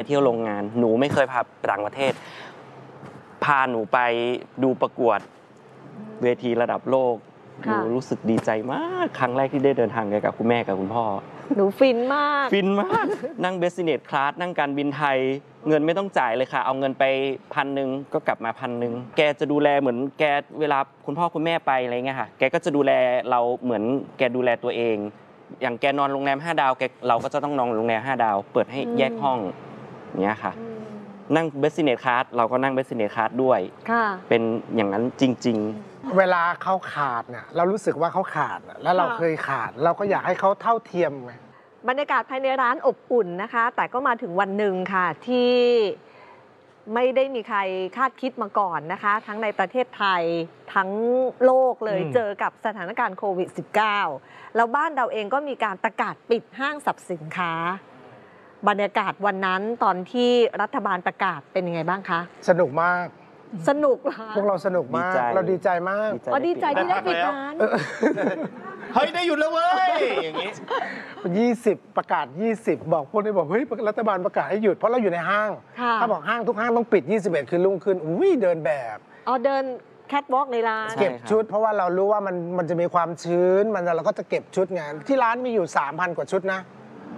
เที่ยวโรงงานหนูไม่เคยพาไปต่างประเทศพาหนูไปดูประกวดเวทีระดับโลกหนูรู้สึกดีใจมากครั้งแรกที่ได้เดินทางกับคุณแม่กับคุณพ่อหนูฟินมากนั่งเบสเนสคลาสนั่งการบินไทยเงินไม่ต้องจ่ายเลยค่ะเอาเงินไป1,000ก็กลับมา1,000แกจะดูแลเหมือนแกเวลาคุณพ่อคุณแม่ไปอะไรเงี้ยค่ะแกก็จะดูแลเราเหมือนแกดูแลตัวเองอย่างแกนอนโรงแรม5 ดาวเราก็จะต้องนอนโรงแรม5 ดาวเปิดให้แยกห้องเงี้ยค่ะนั่งเบสเนสคลาสเราก็นั่งเบสเนสคลาสด้วยเป็นอย่างนั้นจริงๆเวลาเขาขาดเนี่ยเรารู้สึกว่าเขาขาดแล้วเราเคยขาดเราก็อยากให้เขาเท่าเทียมไงบรรยากาศภายในร้านอบอุ่นนะคะแต่ก็มาถึงวันหนึ่งค่ะที่ไม่ได้มีใครคาดคิดมาก่อนนะคะทั้งในประเทศไทยทั้งโลกเลยเจอกับสถานการณ์โควิด -19 แล้วบ้านเราเองก็มีการประกาศปิดห้างสรรพสินค้าบรรยากาศวันนั้นตอนที่รัฐบาลประกาศเป็นยังไงบ้างคะสนุกมากสนุกเหรอพวกเราสนุกมากเราดีใจมากดีใจที่ได้ปิดร้านเฮ้ยได้หยุดแล้วเว้ยอย่างนี้ 20ประกาศ20บอกพวกนี้บอกเฮ้ยรัฐบาลประกาศให้หยุดเพราะเราอยู่ในห้างถ้าบอกห้างทุกห้างต้องปิด21คือรุ่งขึ้นอุ้ยเดินแบบเดินแคทวอล์กในร้านเก็บชุดเพราะว่าเรารู้ว่ามันจะมีความชื้นเราก็จะเก็บชุดไงที่ร้านมีอยู่ 3,000 กว่าชุดนะ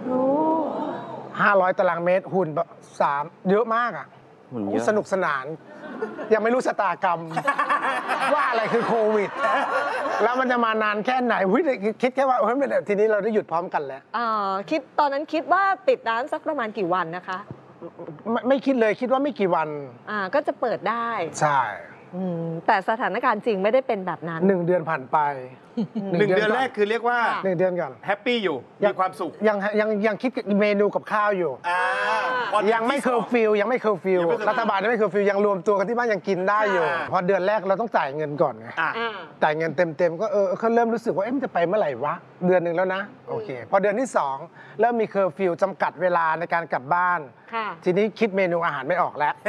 500 ตารางเมตรหุ่น3เยอะมากอ่ะสนุกสนานยังไม่รู้ชะตากรรมว่าอะไรคือโควิดแล้วมันจะมานานแค่ไหนคิดแค่ว่าทีนี้เราได้หยุดพร้อมกันแล้วตอนนั้นคิดว่าปิดร้านสักประมาณกี่วันนะคะไม่คิดเลยคิดว่าไม่กี่วันก็จะเปิดได้ใช่แต่สถานการณ์จริงไม่ได้เป็นแบบนั้น 1 เดือนผ่านไป 1 เดือนแรกคือเรียกว่า 1 เดือนก่อนแฮปปี้อยู่มีความสุขยังคิดเมนูกับข้าวอยู่ยังไม่เคอร์ฟิวรัฐบาลยังไม่เคอร์ฟิวยังรวมตัวกันที่บ้านยังกินได้อยู่พอเดือนแรกเราต้องจ่ายเงินก่อนไงจ่ายเงินเต็มก็เขาเริ่มรู้สึกว่ามันจะไปเมื่อไหร่วะเดือนหนึ่งแล้วนะโอเคพอเดือนที่2เริ่มมีเคอร์ฟิวจำกัดเวลาในการกลับบ้านทีนี้คิดเมนูอาหารไม่ออกแล้ว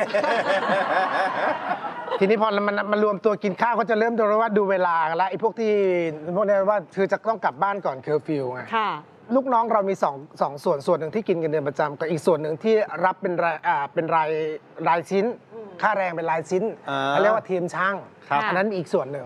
ทีนี้พอมันรวมตัวกินข้าวก็จะเริ่มดูเวลาแล้วไอ้พวกที่พวกนี้ว่าคือจะต้องกลับบ้านก่อนเคอร์ฟิวไงลูกน้องเรามี2 ส่วนหนึ่งที่กินเงินเดือนประจำกับอีกส่วนหนึ่งที่รับเป็นรายชิ้นค่าแรงเป็นรายชิ้นเขาเรียกว่าทีมช่างอันนั้นอีกส่วนหนึ่ง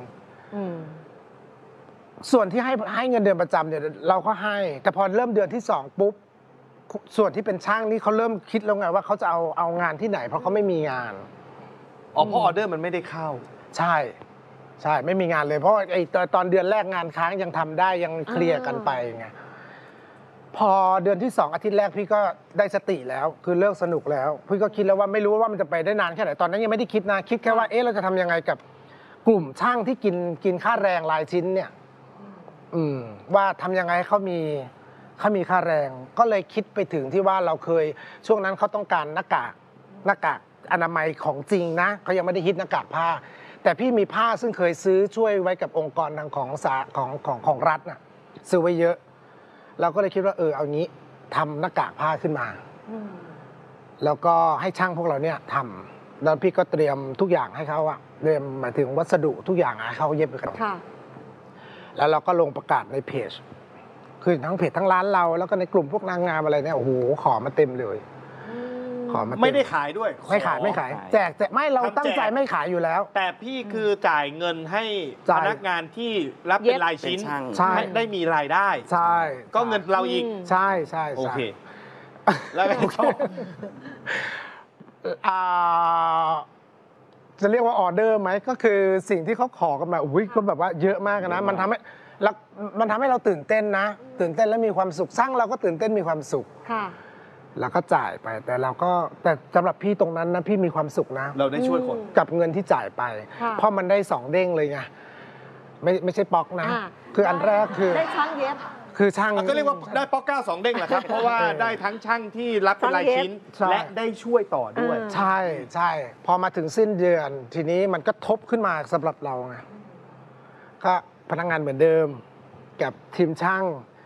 ส่วนที่ให้เงินเดือนประจำเนี่ยเราก็ให้แต่พอเริ่มเดือนที่2ปุ๊บส่วนที่เป็นช่างนี่เขาเริ่มคิดแล้วไงว่าเขาจะเอางานที่ไหนเพราะเขาไม่มีงานเพราะออเดอร์มันไม่ได้เข้าใช่ไม่มีงานเลยเพราะไอ้ตอนเดือนแรกงานค้างยังทำได้ยังเคลียร์กันไปไงพอเดือนที่2อาทิตย์แรกพี่ก็ได้สติแล้วคือเลิกสนุกแล้วพี่ก็คิดแล้วว่าไม่รู้ว่ามันจะไปได้นานแค่ไหนตอนนั้นยังไม่ได้คิดนะคิดแค่ว่าเราจะทำยังไงกับกลุ่มช่างที่กินค่าแรงรายชิ้นเนี่ยว่าทำยังไงให้เขามีค่าแรงก็เลยคิดไปถึงที่ว่าเราเคยช่วงนั้นเขาต้องการหน้ากากอนามัยของจริงนะเขายังไม่ได้ฮิตหน้ากากผ้าแต่พี่มีผ้าซึ่งเคยซื้อช่วยไว้กับองค์กรทางของรัฐน่ะซื้อไว้เยอะเราก็เลยคิดว่าเอางี้ทำหน้ากากผ้าขึ้นมาแล้วก็ให้ช่างพวกเราเนี่ยทำแล้วพี่ก็เตรียมทุกอย่างให้เขาอะเตรียมหมายถึงวัสดุทุกอย่างให้เขาเย็บไปกันแล้วเราก็ลงประกาศในเพจคือทั้งเพจทั้งร้านเราแล้วก็ในกลุ่มพวกนางงามอะไรเนี่ยโอ้โหขอมาเต็มเลยไม่ได้ขายด้วยไม่ขายแจกไม่เราตั้งใจไม่ขายอยู่แล้วแต่พี่คือจ่ายเงินให้พนักงานที่รับเป็นรายชิ้นได้มีรายได้ใช่ก็เงินเราอีกใช่โอเคแล้วจะเรียกว่าออเดอร์ไหมก็คือสิ่งที่เขาขอกันมาก็แบบว่าเยอะมากนะมันทำให้เราตื่นเต้นนะตื่นเต้นและมีความสุขสร้างเราก็ตื่นเต้นมีความสุขแล้วก็จ่ายไปแต่สำหรับพี่ตรงนั้นนะพี่มีความสุขนะเราได้ช่วยคนกับเงินที่จ่ายไปเพราะมันได้2 เด้งเลยไงไม่ใช่ป๊อกนะคืออันแรกคือได้ช่างเย็บคือช่างก็เรียกว่าได้ป๊อก9 2 เด้งแหละครับเพราะว่าได้ทั้งช่างที่รับเป็นรายชิ้นและได้ช่วยต่อด้วยใช่พอมาถึงสิ้นเดือนทีนี้มันก็ทบขึ้นมาสำหรับเราไงก็พนักงานเหมือนเดิมกับทีมช่าง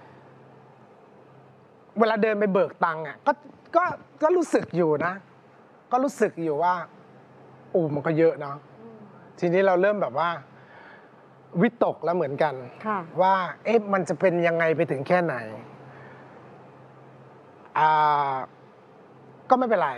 เวลาเดินไปเบิกตังค์อ่ะก็รู้สึกอยู่นะก็รู้สึกอยู่ว่ามันก็เยอะเนาะทีนี้เราเริ่มแบบว่าวิตกแล้วเหมือนกันว่ามันจะเป็นยังไงไปถึงแค่ไหนก็ไม่เป็นไร